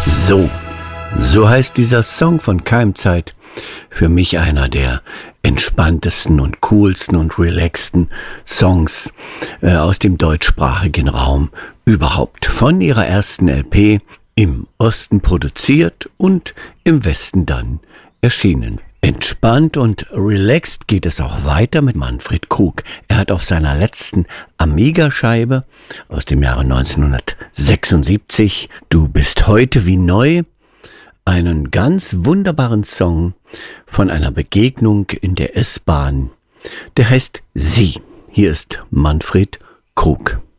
So heißt dieser Song von Keimzeit. Für mich einer der entspanntesten und coolsten und relaxten Songs aus dem deutschsprachigen Raum überhaupt. Von ihrer ersten LP im Osten produziert und im Westen dann erschienen. Entspannt und relaxed geht es auch weiter mit Manfred Krug. Er hat auf seiner letzten Amiga-Scheibe aus dem Jahre 1976, Du bist heute wie neu, einen ganz wunderbaren Song von einer Begegnung in der S-Bahn. Der heißt Sie. Hier ist Manfred Krug.